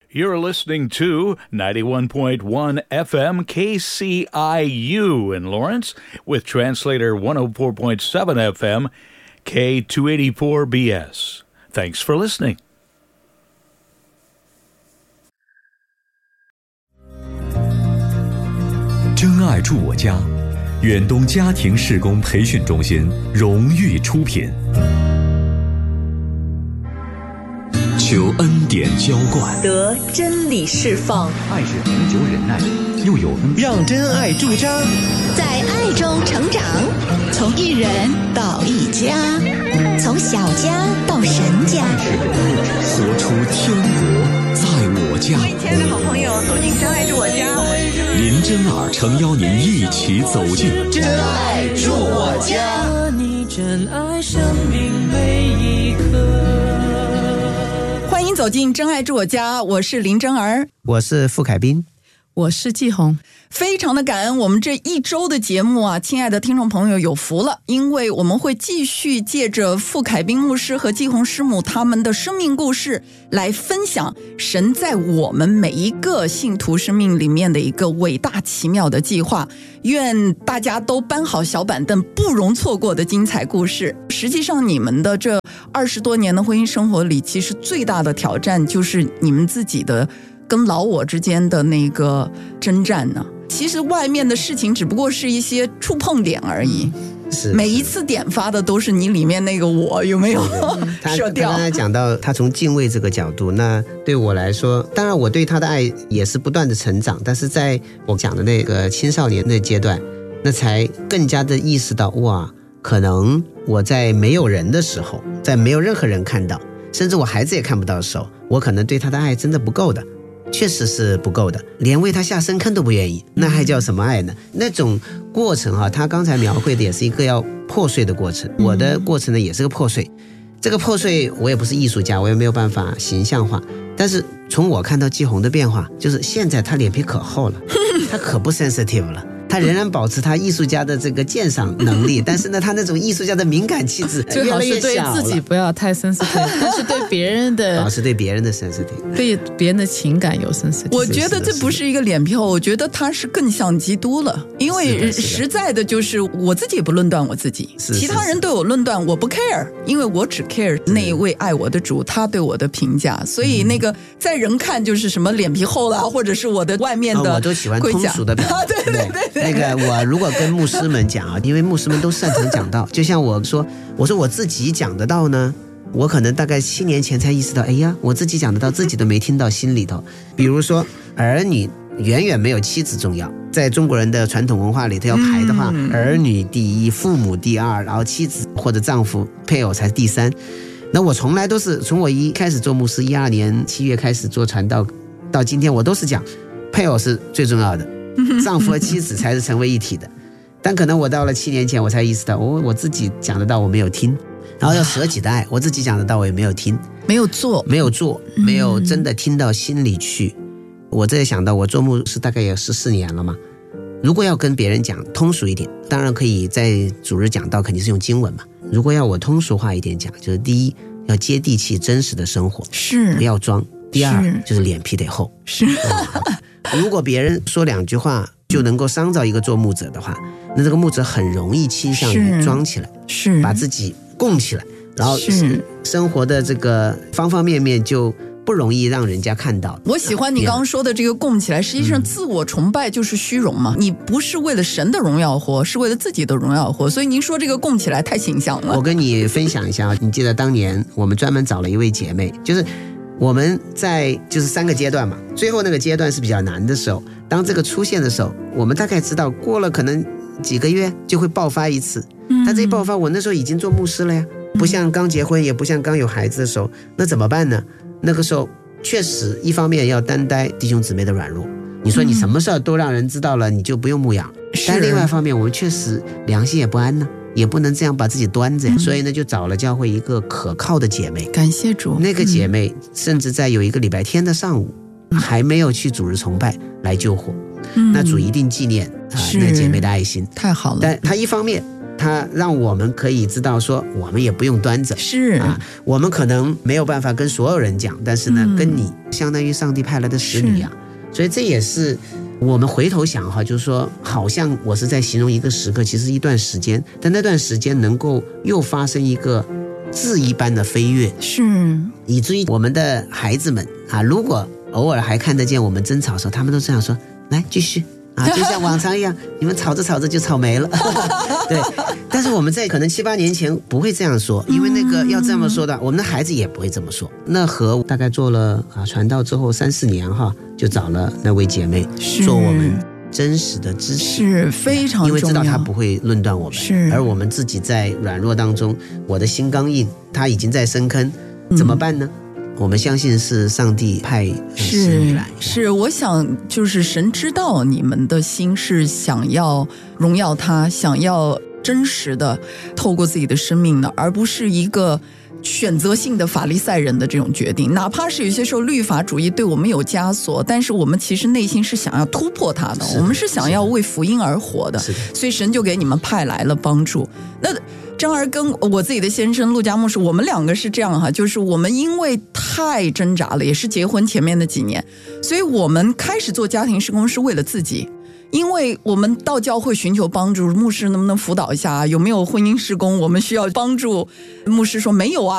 You're listening to 91.1 FM KCIU in Lawrence with translator 104.7 FM K284BS. Thanks for listening. 真爱住我家，远东家庭事工培训中心荣誉出品。求恩典浇灌， 得真理释放。 爱是恒久忍耐，又有恩， 让真爱驻扎， 在爱中成长，从一人到一家，从小家到神家， 活出天国在我家。 欢迎亲爱的好朋友走进真爱住我家，我是林真儿诚邀您一起走进真爱住我家。 你真爱生命每一刻。 欢迎走进真爱住我家，我是林真儿， 我是傅凯斌， 我是季红。 非常的感恩我们这一周的节目啊，亲爱的听众朋友有福了，因为我们会继续借着傅凯斌牧师和季红师母他们的生命故事来分享神在我们每一个信徒生命里面的一个伟大奇妙的计划，愿大家都搬好小板凳，不容错过的精彩故事。实际上你们的这20多年的婚姻生活里，其实最大的挑战就是你们自己的跟老我之间的那个征战呢。其实外面的事情只不过是一些触碰点而已，每一次点发的都是你里面那个我有没有射掉。 他刚才讲到他从敬畏这个角度，那对我来说，当然我对他的爱也是不断的成长，但是在我讲的那个青少年的阶段，那才更加的意识到，哇，可能我在没有人的时候，在没有任何人看到，甚至我孩子也看不到的时候，我可能对他的爱真的不够的，确实是不够的，连为他下深坑都不愿意，那还叫什么爱呢？那种过程啊，他刚才描绘的也是一个要破碎的过程，我的过程呢也是个破碎。这个破碎我也不是艺术家，我也没有办法形象化，但是从我看到季红的变化，就是现在他脸皮可厚了，他可不 sensitive 了，他仍然保持他艺术家的这个鉴赏能力，但是呢，他那种艺术家的敏感气质最好是对自己不要太 sensitive， 但是对别人的保持对别人的 sensitive， 对别人的情感有 sensitive。 我觉得这不是一个脸皮厚，我觉得他是更像基督了，因为实在的就是我自己也不论断我自己，其他人对我论断我不 care， 因为我只 care 那一位爱我的主他对我的评价，所以那个在人看就是什么脸皮厚啦，或者是我的外面的我都喜欢通俗的表达。 对对对对， 那个我如果跟牧师们讲啊，因为牧师们都擅长讲道，就像我说我自己讲得到呢，我可能大概7年前才意识到，哎呀，我自己讲得到，自己都没听到心里头。比如说儿女远远没有妻子重要，在中国人的传统文化里头要排的话，儿女第一，父母第二，然后妻子或者丈夫配偶才是第3。那我从来都是从我一开始做牧师12年7月开始做传道到今天，我都是讲配偶是最重要的，丈夫和妻子才是成为一体的。但可能我到了7年前我才意识到，我自己讲得到我没有听，然后要舍己的爱，我自己讲得到我也没有听，没有做，没有真的听到心里去。我这也想到我做牧师大概有14年了嘛，如果要跟别人讲通俗一点，当然可以在主日讲道肯定是用经文嘛，如果要我通俗化一点讲，就是第一要接地气真实的生活，是不要装，第二就是脸皮得厚，是如果别人说2句话就能够伤着一个做牧者的话，那这个牧者很容易倾向于装起来，是把自己供起来，然后生活的这个方方面面就不容易让人家看到。 我喜欢你刚刚说的这个供起来，实际上自我崇拜就是虚荣嘛，你不是为了神的荣耀活，是为了自己的荣耀活，所以您说这个供起来太形象了。 我跟你分享一下，你记得当年我们专门找了一位姐妹，就是我们在就是3个阶段嘛，最后那个阶段是比较难的时候，当这个出现的时候，我们大概知道过了可能几个月就会爆发一次，但这一爆发我那时候已经做牧师了呀，不像刚结婚，也不像刚有孩子的时候，那怎么办呢？那个时候确实一方面要担待弟兄姊妹的软弱，你说你什么事儿都让人知道了，你就不用牧养，但另外一方面我们确实良心也不安呢，也不能这样把自己端着，所以呢就找了教会一个可靠的姐妹， 感谢主。那个姐妹甚至在有一个礼拜天的上午还没有去主日崇拜来救火，那主一定纪念那姐妹的爱心， 太好了。 但她一方面他让我们可以知道说，我们也不用端着， 是我们可能没有办法跟所有人讲，但是呢，跟你相当于上帝派来的使女啊，所以这也是我们回头想哈，就是说，好像我是在形容一个时刻，其实一段时间，但那段时间能够又发生一个质一般的飞跃， 是以至于我们的孩子们啊，如果偶尔还看得见我们争吵的时候，他们都这样说：“来，继续。”就像往常一样，你们吵着吵着就吵没了。对，但是我们在可能7、8年前不会这样说，因为那个要这么说的，我们的孩子也不会这么说。那和大概做了传道之后3、4年哈，就找了那位姐妹做我们真实的支持， 是非常重要， 因为知道她不会论断我们， 是而我们自己在软弱当中，我的心刚硬，她已经在深坑，怎么办呢？我们相信是上帝派使女来， 是我想就是神知道你们的心是想要荣耀他，想要真实的透过自己的生命的，而不是一个选择性的法利赛人的这种决定。哪怕是有些时候律法主义对我们有枷锁，但是我们其实内心是想要突破它的，我们是想要为福音而活的，所以神就给你们派来了帮助。那张儿跟我自己的先生陆家牧师，我们2个是这样哈，就是我们因为太挣扎了，也是结婚前面的几年，所以我们开始做家庭事工是为了自己。因为我们到教会寻求帮助，牧师能不能辅导一下，有没有婚姻事工我们需要帮助？牧师说没有啊，